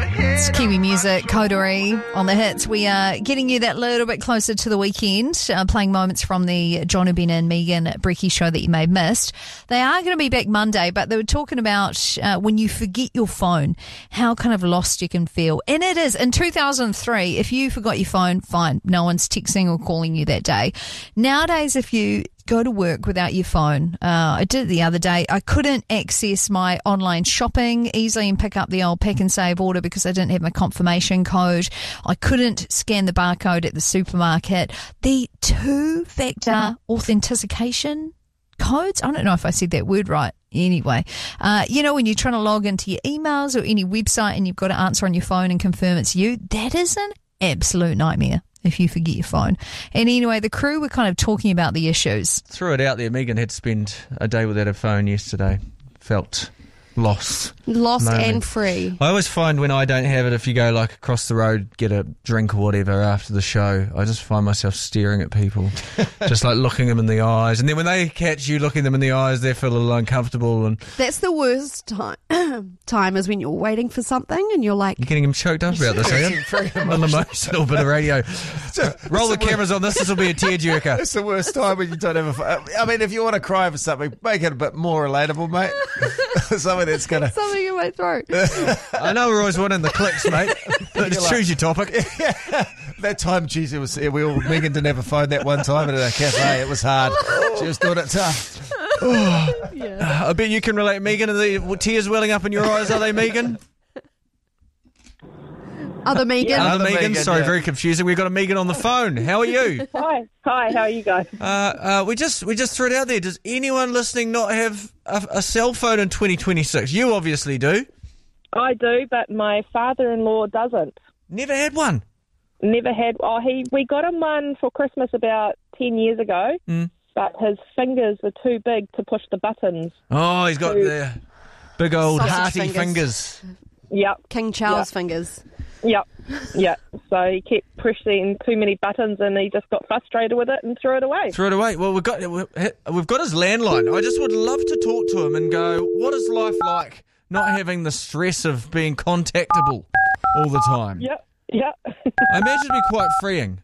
It's Kiwi music, Coterie on the hits. We are getting you that little bit closer to the weekend, playing moments from the John O'Brien and Megan Brecky show that you may have missed. They are going to be back Monday, but they were talking about when you forget your phone, how kind of lost you can feel. And it is. In 2003, if you forgot your phone, fine. No one's texting or calling you that day. Nowadays, if you go to work without your phone. I did it the other day. I couldn't access my online shopping easily and pick up the old Pack and Save order because I didn't have my confirmation code. I couldn't scan the barcode at the supermarket. The two-factor authentication codes, I don't know if I said that word right. Anyway, when you're trying to log into your emails or any website and you've got to answer on your phone and confirm it's you, that is an absolute nightmare if you forget your phone. And anyway, the crew were kind of talking about the issues. Threw it out there. Megan had to spend a day without her phone yesterday. Felt lost. Lost and free. I always find when I don't have it, if you go like across the road, get a drink or whatever after the show, I just find myself staring at people, just like looking them in the eyes. And then when they catch you looking them in the eyes, they feel a little uncomfortable. And that's the worst time is when you're waiting for something and you're like... You're getting him choked up about this, Ian. An emotional bit of radio. Roll the cameras on this will be a tearjerker. It's the worst time when you don't have a phone. I mean, if you want to cry for something, make it a bit more relatable, mate. Something that's going to... Something in my throat. I know we're always wanting the clicks, mate. Just choose your topic. That time, geez, Megan didn't have a phone that one time at a cafe. It was hard. She was doing it tough. I bet you can relate, Megan. Are the tears welling up in your eyes, are they, Megan? Other Megan. Yeah, Other Megan. Sorry, very confusing. We've got a Megan on the phone. How are you? Hi, how are you guys? We just threw it out there. Does anyone listening not have a cell phone in 2026? You obviously do. I do, but my father-in-law doesn't. Never had one? Never had. We got him one for Christmas about 10 years ago, but his fingers were too big to push the buttons. Oh, he's got the big old Sausage hearty fingers. Yep. King Charles fingers. Yep. So he kept pushing too many buttons and he just got frustrated with it and threw it away. Well, we've got his landline. I just would love to talk to him and go, what is life like not having the stress of being contactable all the time? Yep. I imagine it'd be quite freeing.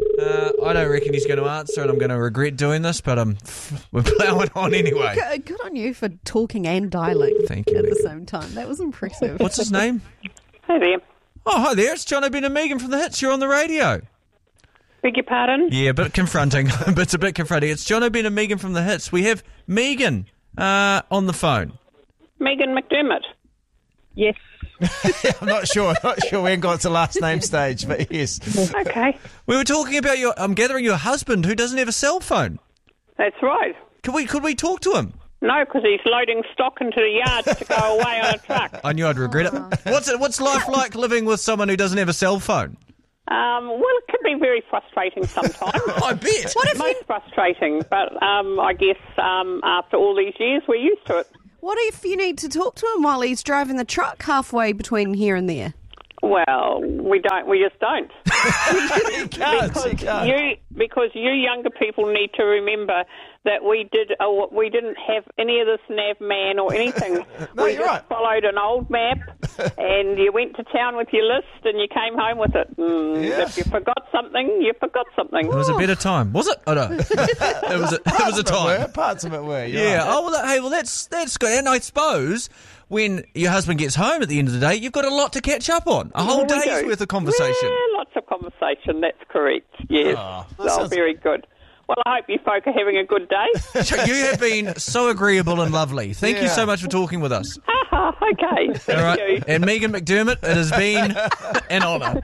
I don't reckon he's going to answer and I'm going to regret doing this, but we're plowing on anyway. Good on you for talking and dialing Thank you, at Megan. the same time. That was impressive. What's his name? Hey there. Oh, hi there. It's John O'Brien and Megan from The Hits. You're on the radio. Beg your pardon? Yeah, a bit confronting. It's a bit confronting. It's John O'Brien and Megan from The Hits. We have Megan on the phone. Megan McDermott. Yes. I'm not sure. We haven't got to last name stage, but yes. Okay. We were talking about I'm gathering your husband who doesn't have a cell phone. That's right. Could we talk to him? No, because he's loading stock into the yard to go away on a truck. I knew I'd regret it. What's life like living with someone who doesn't have a cell phone? Well, it can be very frustrating sometimes. I bet. Most frustrating, but I guess after all these years, we're used to it. What if you need to talk to him while he's driving the truck halfway between here and there? Well, we just don't. You can't. Because you younger people need to remember that we didn't have any of this nav man or anything. No, we you're just right. followed an old map and you went to town with your list and you came home with it. If you forgot something, you forgot something. It was a better time, was it? Oh, no. It was a time. Parts of it were. Yeah. Right. Oh, well, that's good. And I suppose when your husband gets home at the end of the day, you've got a lot to catch up on. A whole day's worth of conversation. Yeah, lots of conversation. That's correct. Yes. Very good. Well, I hope you folk are having a good day. You have been so agreeable and lovely. Thank you so much for talking with us. Okay, thank you. And Megan McDermott, it has been an honour.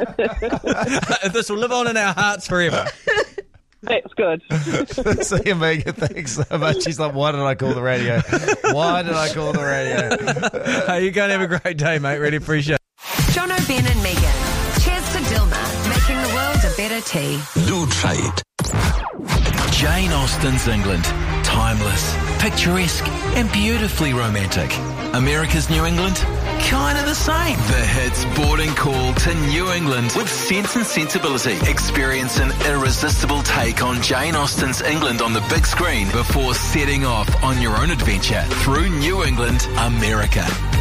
This will live on in our hearts forever. That's good. See you, Megan. Thanks so much. She's like, why did I call the radio? Hey, you go and have a great day, mate. Really appreciate it. John O'Brien and Megan. Cheers to Dilma, making the world a better tea. Do try it. Jane Austen's England. Timeless, picturesque, and beautifully romantic. America's New England? Kind of the same. The Hits boarding call to New England with Sense and Sensibility. Experience an irresistible take on Jane Austen's England on the big screen before setting off on your own adventure through New England, America.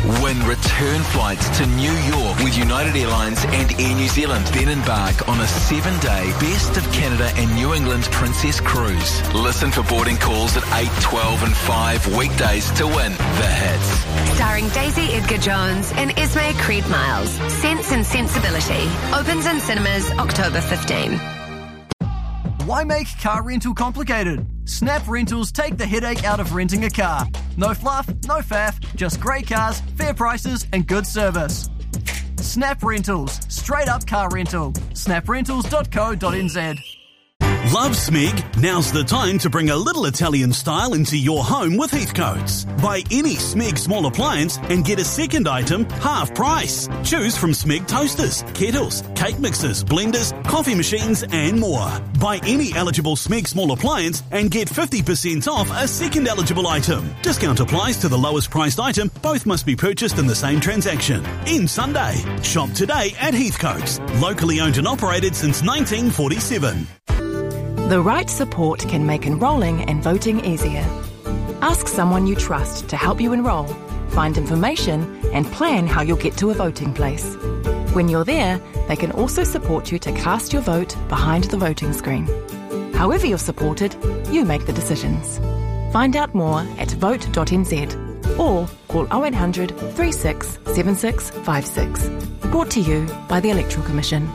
Win return flights to New York with United Airlines and Air New Zealand. Then embark on a 7-day Best of Canada and New England Princess Cruise. Listen for boarding calls at 8, 12 and 5 weekdays to win the hits. Starring Daisy Edgar-Jones and Esme Creed Miles. Sense and Sensibility. Opens in cinemas October 15. Why make car rental complicated? Snap Rentals take the headache out of renting a car. No fluff, no faff, just great cars, fair prices and good service. Snap Rentals, straight up car rental. snaprentals.co.nz. Love Smeg? Now's the time to bring a little Italian style into your home with Heathcote's. Buy any Smeg small appliance and get a second item half price. Choose from Smeg toasters, kettles, cake mixers, blenders, coffee machines and more. Buy any eligible Smeg small appliance and get 50% off a second eligible item. Discount applies to the lowest priced item. Both must be purchased in the same transaction. End Sunday. Shop today at Heathcote's. Locally owned and operated since 1947. The right support can make enrolling and voting easier. Ask someone you trust to help you enrol, find information and plan how you'll get to a voting place. When you're there, they can also support you to cast your vote behind the voting screen. However you're supported, you make the decisions. Find out more at vote.nz or call 0800 36 7656. Brought to you by the Electoral Commission.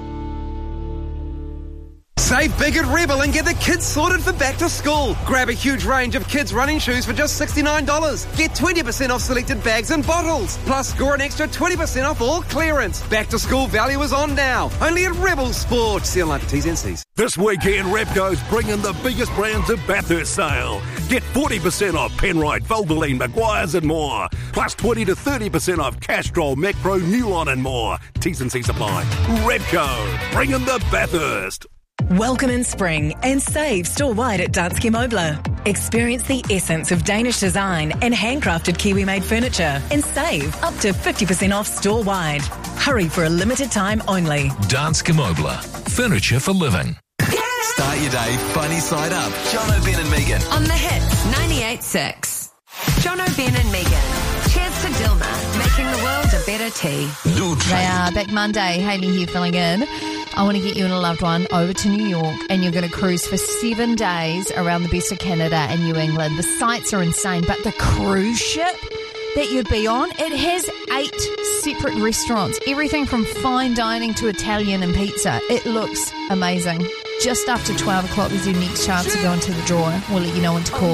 Save big at Rebel and get the kids sorted for back to school. Grab a huge range of kids' running shoes for just $69. Get 20% off selected bags and bottles. Plus, score an extra 20% off all clearance. Back to school value is on now. Only at Rebel Sports. See online for T's and C's. This weekend, Repco's bringing the biggest brands of Bathurst sale. Get 40% off Penrite, Valvoline, Maguire's and more. Plus 20 to 30% off Castrol, Macpro, Newon and more. T's and C's apply. Repco, bringing the Bathurst. Welcome in spring and save store-wide at Danske Møbler. Experience the essence of Danish design and handcrafted Kiwi-made furniture and save up to 50% off store-wide. Hurry for a limited time only. Danske Møbler. Furniture for living. Start your day funny side up. John O'Ben and Megan. On the hits 98.6. John O'Ben and Megan. Cheers to Dilma, making the world a better tea. They are back Monday. Hayley here filling in. I want to get you and a loved one over to New York and you're going to cruise for 7 days around the best of Canada and New England. The sights are insane, but the cruise ship that you'd be on, it has 8 separate restaurants. Everything from fine dining to Italian and pizza. It looks amazing. Just after 12 o'clock is your next chance to go into the draw. We'll let you know when to call.